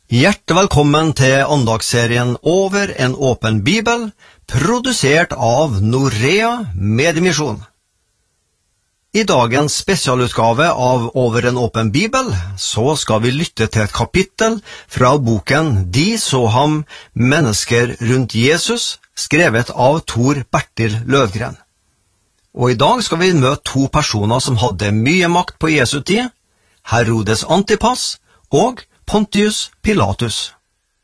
Hjertelig velkommen til andagsserien Over en åpen bibel, produsert av Norea Mediemisjon. I dagens spesialutgave av Over en åpen bibel, så skal vi lytte til et kapittel fra boken De så ham, mennesker rundt Jesus, skrevet av Tor Bertil Løvgren. Og i dag skal vi møte to personer som hadde mye makt på Jesu tid, Herodes Antipas og Pontius Pilatus.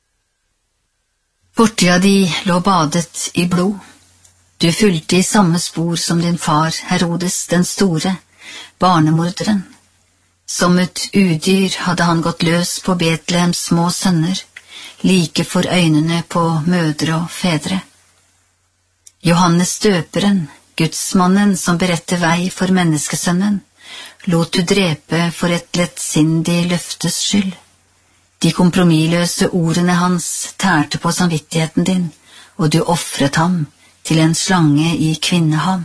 Fortida di lå badet i blod. Du fulgte i samme spor som din far, Herodes den store, barnemorderen. Som et udyr hadde han gått løs på Betlehems små sønner, like for øynene på mødre og fedre. Johannes døperen, gudsmannen som beretter vei for menneskesønnen, lot du drepe for et lettsindig løftes skyld. De kompromissløse ordene hans tærte på samvittigheten din, og du offret ham til en slange i kvinneham.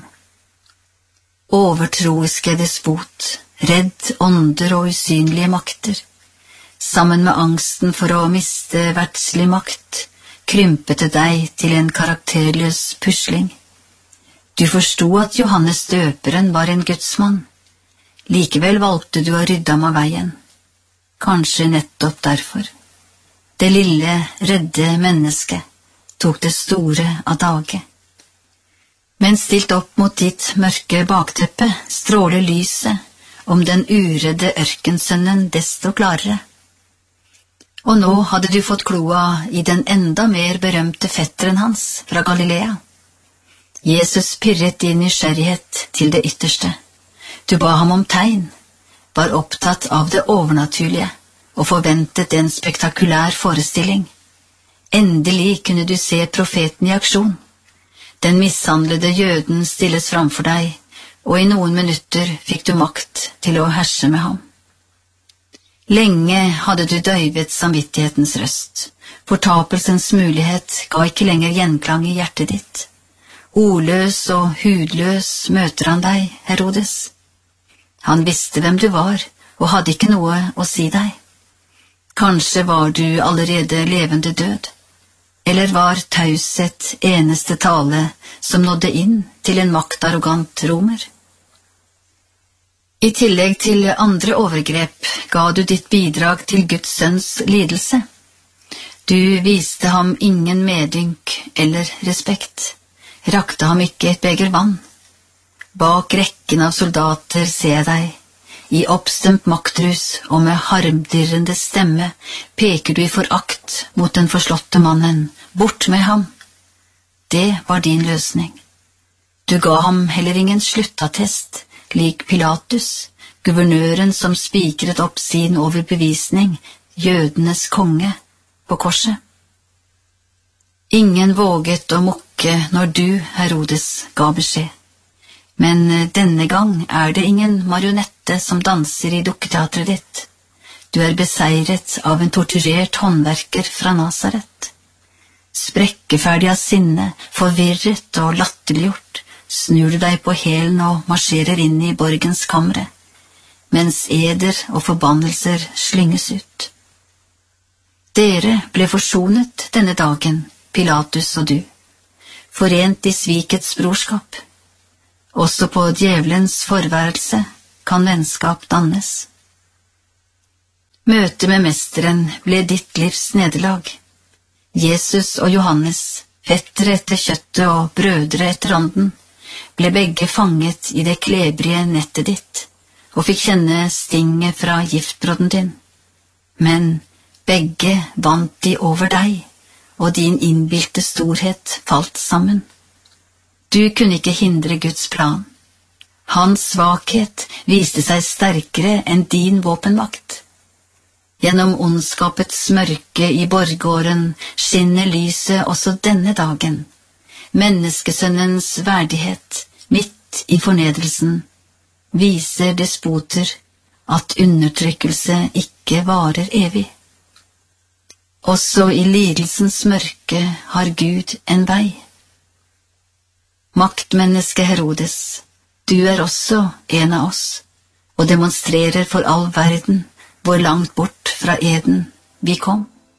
Overtroiske despot, redd ånder og usynlige makter, sammen med angsten for å miste verdslig makt, krympet det deg til en karakterløs pusling. Du forstod at Johannes døperen var en gudsmann. Likevel valgte du å rydde ham av veien. Kanskje nettopp derfor. Det lille, redde mennesket tok det store av dage. Men stilt opp mot ditt mørke bakteppe stråler lyset om den uredde ørkensønnen desto klarere. Og nå hadde du fått kloa i den enda mer berømte fetteren hans fra Galilea. Jesus pirret din nysgjerrighet til det ytterste. Du ba ham om tegn, var opptatt av det overnaturlige og forventet en spektakulær forestilling. Endelig kunne du se profeten i aksjon. Den mishandlede jøden stilles framfor deg, og i noen minutter fikk du makt til å herse med ham. Lenge hadde du døyvet samvittighetens røst. Fortapelsens mulighet ga ikke lenger gjenklang i hjertet ditt. Ordløs og hudløs møter han deg, Herodes. Han visste hvem du var, og hadde ikke noe å si deg. Kanskje var du allerede levende død, eller var taushet eneste tale som nådde inn til en maktarrogant romer? I tillegg til andre overgrep ga du ditt bidrag til Guds sønns lidelse. Du viste ham ingen medynk eller respekt, rakte ham ikke et beger vann. Bak rekken av soldater ser jeg deg. I oppstemt maktrus og med harmdirrende stemme peker du i forakt mot den forslåtte mannen. Bort med ham. Det var din løsning. Du ga ham heller ingen sluttattest, lik Pilatus, guvernøren som spikret opp sin overbevisning, jødenes konge, på korset. Ingen våget å mukke når du, Herodes, ga beskjed. Men denne gang er det ingen marionette som danser i dukketeatret ditt. Du er beseiret av en torturert håndverker fra Nazaret. Sprekkeferdig av sinne, forvirret og latterliggjort, snur du deg på hælen og marsjerer inn i borgens kamre, mens eder og forbannelser slynges ut. Dere ble forsonet denne dagen, Pilatus og du, forent i svikets brorskap. Også på djevelens forværelse kan vennskap dannes. Møtet med mesteren ble ditt livs nederlag. Jesus og Johannes, fettere etter kjøttet og brødre etter ånden, ble begge fanget i det klebrige nettet ditt, og fikk kjenne stinget fra giftbrodden din. Men begge vant de over deg, og din innbilte storhet falt sammen. Du kunne ikke hindre Guds plan. Hans svakhet viste seg sterkere enn din våpenmakt. Gjennom ondskapets mørke i borggården skinner lyset også denne dagen. Menneskesønnens verdighet, midt i fornedrelsen, viser despoter at undertrykkelse ikke varer evig. Også i lidelsens mørke har Gud en vei. Maktmenneske Herodes, du er også en av oss, og demonstrerer for all verden hvor langt bort fra eden vi kom.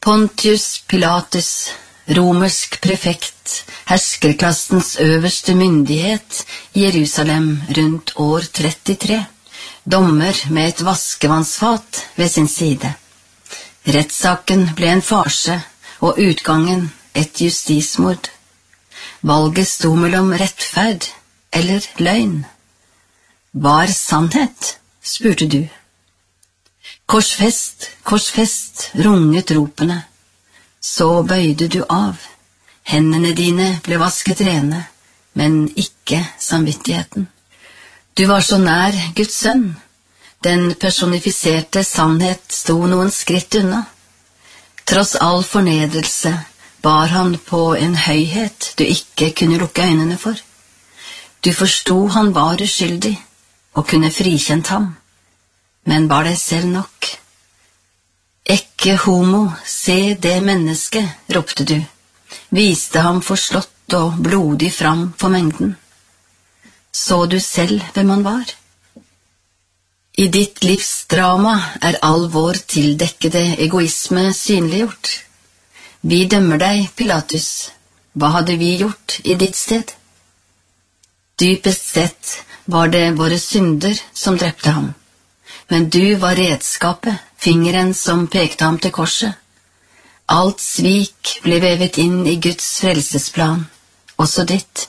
Pontius Pilatus, romersk prefekt, herskerklassens øverste myndighet i Jerusalem rundt år 33, dommer med et vaskevannsfat ved sin side. Rettssaken ble en farse, og utgangen et justismord. Valget sto mellom rettferd eller løgn. Hva sannhet, spurte du. Korsfest, korsfest, runget ropene. Så bøyde du av. Hendene dine ble vasket rene, men ikke samvittigheten. Du var så nær Guds sønn. Den personifiserte sannhet sto noen skritt unna. Tross all fornedrelse bar han på en høyhet du ikke kunne lukke øynene for. Du forsto han var uskyldig, og kunne frikjent ham, men var deg selv nok. Ecce homo, se det mennesket, ropte du, viste ham forslått og blodig fram for mengden. Så du selv hvem han var? I ditt livs drama all vår tildekkede egoisme synliggjort. Vi dømmer deg, Pilatus. Hva hadde vi gjort i ditt sted? Dypest sett var det våre synder som drepte ham, men du var redskapet, fingeren som pekte ham til korset. Alt svik ble vevet inn i Guds frelsesplan, også ditt.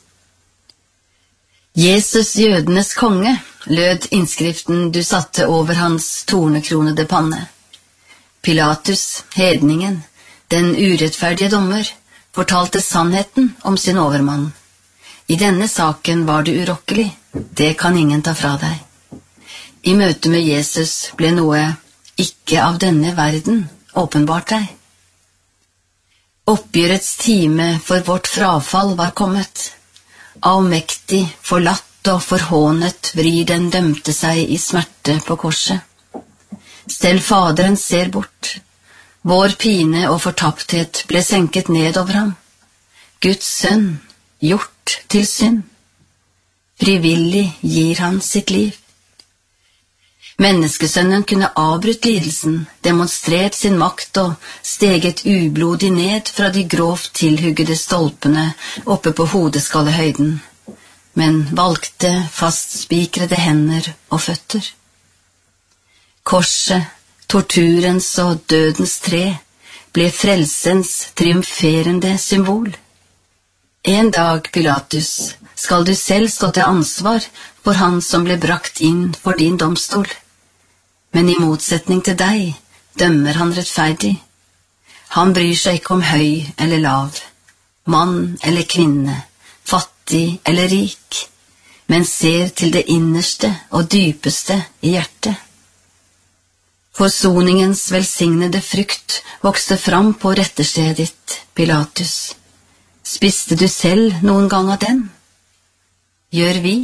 Jesus jødenes konge, lød innskriften du satte over hans tornekronede panne. Pilatus, hedningen, den urettferdige dommer, fortalte sannheten om sin overmann. I denne saken var du urokkelig, det kan ingen ta fra deg. I møte med Jesus ble noe ikke av denne verden åpenbart deg. Oppgjørets time for vårt frafall var kommet. Allmektig, forlatt og forhånet vrir den dømte seg i smerte på korset. Selv Faderen ser bort. Vår pine og fortapthet ble senket ned over ham. Guds sønn, gjort til synd. Frivillig gir han sitt liv. Menneskesønnen kunne avbrutt lidelsen, demonstrert sin makt og steget ublodig ned fra de grovt tilhuggede stolpene oppe på hodeskallehøyden, men valgte fastspikrede hender og føtter. Korset, torturens og dødens tre, ble frelsens triumferende symbol. En dag, Pilatus, skal du selv stå til ansvar for han som ble brakt inn for din domstol. Men i motsetning til deg dømmer han rettferdig. Han bryr seg ikke om høy eller lav, mann eller kvinne, fattig eller rik, men ser til det innerste og dypeste i hjertet. Forsoningens velsignede frukt vokste fram på retterstedet ditt, Pilatus. Spiste du selv noen gang av den? Gjør vi?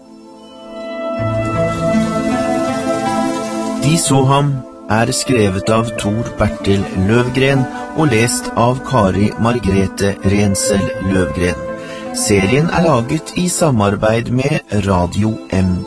De så ham skrevet av Tor Bertil Løvgren og lest av Kari Margrethe Rensel Løvgren. Serien laget i samarbeid med Radio M.